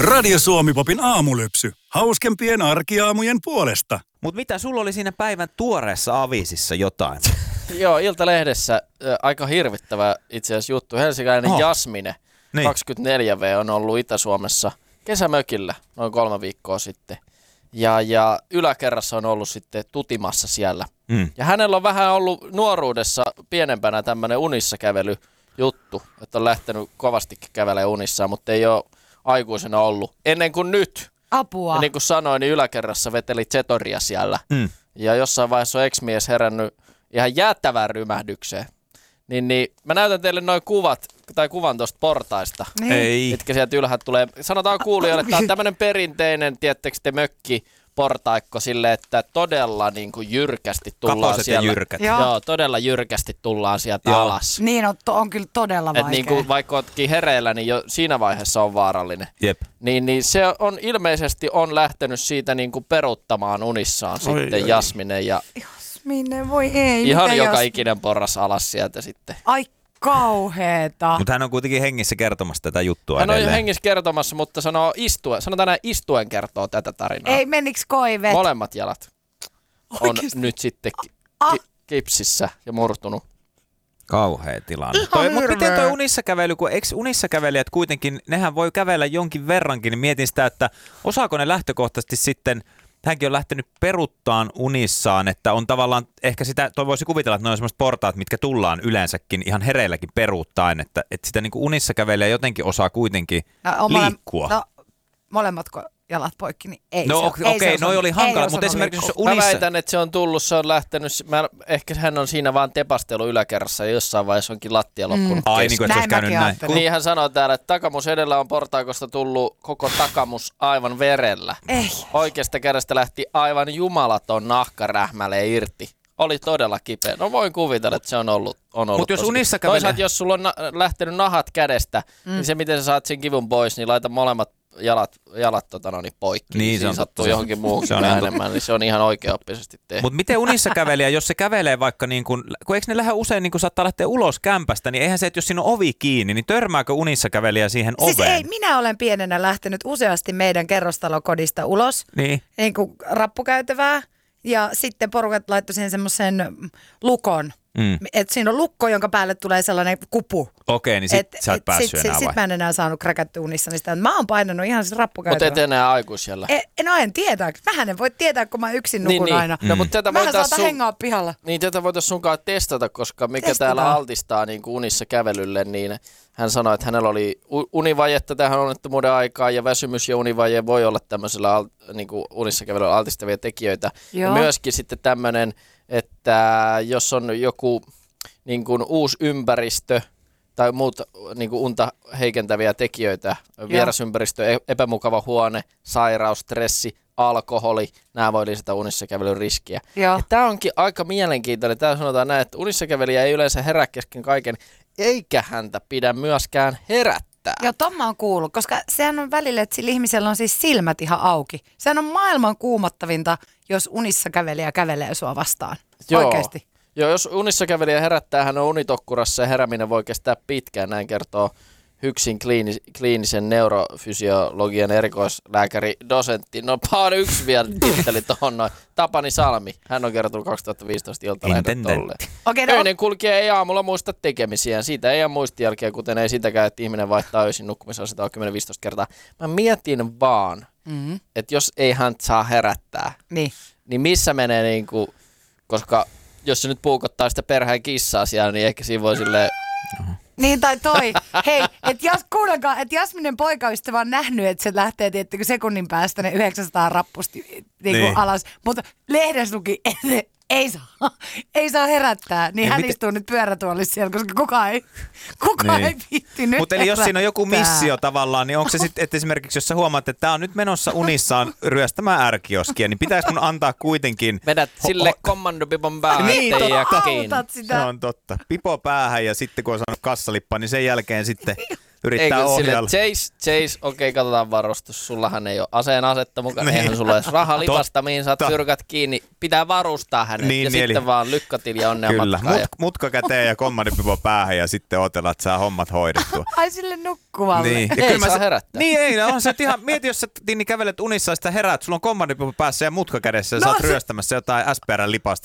Radio Suomi-popin aamulypsy. Hauskempien arkiaamujen puolesta. Mutta mitä, sulla oli siinä päivän tuoreessa aviisissa jotain? Joo, Iltalehdessä aika hirvittävä itse asiassa juttu. Helsinkiläinen Jasmine, niin. 24V, on ollut Itä-Suomessa kesämökillä noin 3 viikkoa sitten. Ja yläkerrassa on ollut sitten tutimassa siellä. Ja hänellä on vähän ollut nuoruudessa pienempänä tämmöinen unissa kävelyjuttu, että on lähtenyt kovastikin kävelemään unissaan, mutta ei ole aikuisena ollut. Ennen kuin nyt. Apua. Ja niin kuin sanoin, niin yläkerrassa veteli Zetoria siellä. Ja jossain vaiheessa on ex-mies herännyt ihan jäättävään rymähdykseen. Niin mä näytän teille noin kuvan tuosta portaista, mitkä sieltä ylhäältä tulee. Sanotaan kuulijoille, että tämä on tämmöinen perinteinen, tiedättekö te, mökkiportaikko sille, että todella niin kuin jyrkästi tullaan Kaposet siellä. ja jyrkät. Joo, todella jyrkästi tullaan sieltä alas. Niin on kyllä todella vaikea. Niin kuin vaikka ootkin hereillä, niin jo siinä vaiheessa on vaarallinen. Jep. Niin se on ilmeisesti lähtenyt siitä niin kuin peruuttamaan unissaan sitten Jasmine. Ja Jasmine, voi ei. ihan joka ikinen porras alas sieltä sitten. Ai kauheeta. Mutta hän on kuitenkin hengissä kertomassa tätä juttua hän edelleen. on hengissä kertomassa, mutta sanotaan näin, istuen kertoo tätä tarinaa. Ei, meniks koivet? Molemmat jalat Oikeasti? on nyt sitten kipsissä ja murtunut. Kauhea tilanne. Ihan Mutta miten hirveä. toi unissakävely, kun eikö unissakävelijät kuitenkin, nehän voi kävellä jonkin verrankin, niin mietin sitä, että osaako ne lähtökohtaisesti sitten, hänkin on lähtenyt peruttaan unissaan, että on tavallaan, ehkä sitä, toi voisi kuvitella, että ne on sellaiset portaat, mitkä tullaan yleensäkin ihan hereilläkin peruuttain, että sitä niin kuin unissakävelijä jotenkin osaa kuitenkin liikkua. No, molemmatko jalat poikki, niin ei No okei, noi oli hankala, mutta esimerkiksi jos Mä unissa... väitän, että se on tullut, se on lähtenyt, ehkä hän on siinä vaan tepastelu yläkerrassa ja jossain vaiheessa onkin lattia loppunut Ai niin kuin, että se olisi Näin käynyt mäkin näin. ajattelin. Niin hän sanoo täällä, että takamus edellä on portaikosta tullut koko takamus aivan verellä. Ei. Oikeasta kädestä lähti aivan jumalaton nahkarähmäle irti. Oli todella kipeä. No voin kuvitella, että se on ollut Mut jos tosi. unissa Toisaalta jos sulla on lähtenyt nahat kädestä, niin se miten sä saat sen kivun pois, niin laita molemmat jalat poikki. Niin, se siinä on sattuu totta. johonkin muuhun Se on vähän ihan enemmän, niin se on ihan oikeaoppisesti tehty. Mutta miten unissakävelijä, jos se kävelee vaikka niin kuin, kun eikö ne lähde usein niin kuin saattaa lähteä ulos kämpästä, niin eihän se, että jos siinä on ovi kiinni, niin törmääkö unissakävelijä siihen Siis oveen? ei, minä olen pienenä lähtenyt useasti meidän kerrostalokodista ulos, niin kuin rappukäytävää, ja sitten porukat laittoi siihen semmoisen lukon. Että siinä on lukko, jonka päälle tulee sellainen kupu. Okei, niin sit sä et päässyt enää vai? Sit mä en enää saanut kräkättyä unissa, niin sitä, mä oon painanut ihan siis rappukäytävää. Mutta et enää aikuisella. No en tietää. Mähän en voi tietää, kun mä yksin nukun Niin. aina. No, mutta tätä Mähän voitaisiin saatan hengaa pihalla. Niin tätä voitaisiin sunkaan testata, koska mikä Testataan. täällä altistaa niin kuin unissa kävelylle, niin hän sanoi, että hänellä oli univajetta tähän onnettomuuden aikaan ja väsymys ja univaje voi olla tämmöisellä niin kuin unissa kävelyllä altistavia tekijöitä. Ja myöskin sitten tämmöinen, että jos on joku niin kuin uusi ympäristö tai muut niin kuin unta heikentäviä tekijöitä, vierasympäristö, epämukava huone, sairaus, stressi, alkoholi, nämä voi lisätä unissakävelyn riskiä. Tämä onkin aika mielenkiintoinen. Täällä sanotaan näin, että unissakävelijä ei yleensä herää kesken kaiken, eikä häntä pidä myöskään herättää. Joo, ton mä oon kuullut, koska sehän on välillä, että sillä ihmisellä on siis silmät ihan auki. Sehän on maailman kuumottavinta, jos unissakävelijä kävelee sua vastaan. Joo. Oikeesti. Joo, jos unissakävelijä herättää, hän on unitokkurassa ja herääminen voi kestää pitkään, näin kertoo HYKSin kliinisen neurofysiologian erikoislääkäri, dosentti. No vaan yksi vielä titteli tuohon noin. Tapani Salmi, hän on kertonut 2015 Iltalehden tolleen. Öinen kulkija ei aamulla muista tekemisiään. Siitä ei ole muistijälkeä, kuten ei sitäkään, että ihminen vaihtaa öisin nukkumisasetaa 10-15 kertaa. Mä mietin vaan, että jos ei hän saa herättää, niin missä menee niinku, koska jos se nyt puukottaa sitä perheen kissaa siellä, niin ehkä siinä voi silleen... Niin tai toi. Hei, kuunnelkaa, että Jasminen poikaystävä on nähnyt, että se lähtee tiettikö sekunnin päästä ne 900 rappusti niin. alas. Mutta lehdessä luki, että ei saa herättää. Niin hän istuu nyt pyörätuolissa siellä, koska kukaan ei viitti nyt. Mutta eli jos siinä on joku missio tavallaan, niin onko se sitten, että esimerkiksi jos sä huomaat, että tää on nyt menossa unissaan ryöstämään ärkioskia, niin pitäisi mun antaa kuitenkin... Vedät sille kommandopipon päähän, ettei jää kiinni. Se on totta. Pipo päähän ja sitten kun on saanut kassalippaa, niin sen jälkeen sitten yrittää ohjalla. Chase, okei, katsotaan varustus. Sullahan ei ole aseen asetta mukaan, eihän sulla edes rahalipasta, mihin saat fyrkat kiinni. Pitää varustaa hänet ja sitten vaan lykkatil ja onnea kyllä, matkaa. mutka käteen ja kommandipipo päähän ja sitten odotellaan, että saa hommat hoidettua. Ai sille nukkuvalle. Niin. Ei saa herättää. Niin ei, on se ihan, mieti jos sä Tinni kävelet unissa ja sitä heräät, sulla on kommandipipo päässä ja mutka kädessä ja sä oot ryöstämässä jotain SPR-lipasta